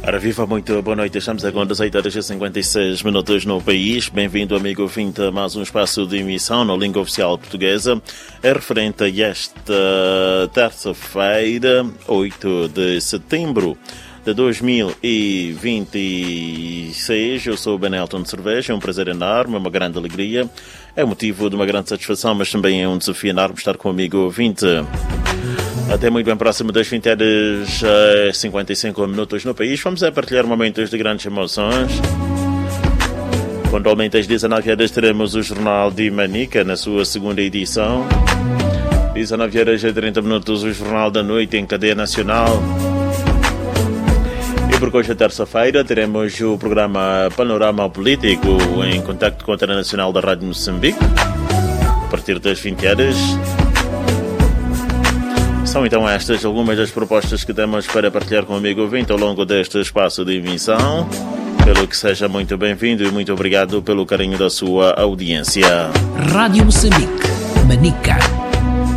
Ora viva, muito boa noite, estamos agora às 8h56 no país. Bem-vindo, amigo ouvinte, a mais um espaço de emissão na língua oficial portuguesa. É referente a esta terça-feira, 8 de setembro de 2026. Eu sou o Benelton Cerveja, é um prazer enorme, uma grande alegria. É motivo de uma grande satisfação, mas também é um desafio enorme estar com o amigo ouvinte. Até muito bem próximo das 20h55 no país. Vamos a partilhar momentos de grandes emoções. Pontualmente às 19h teremos o Jornal de Manica na sua segunda edição. 19h30 o Jornal da Noite em cadeia nacional. E porque hoje é terça-feira teremos o programa Panorama Político em contacto com a Internacional da Rádio Moçambique a partir das 20h. São então estas algumas das propostas que temos para partilhar com o amigo ouvinte ao longo deste espaço de emissão. Pelo que seja muito bem-vindo e muito obrigado pelo carinho da sua audiência. Rádio Moçambique, Manica.